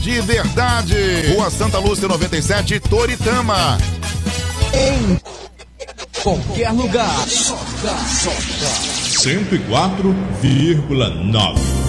de verdade. Rua Santa Lúcia 97, Toritama. Em qualquer lugar. 104,9.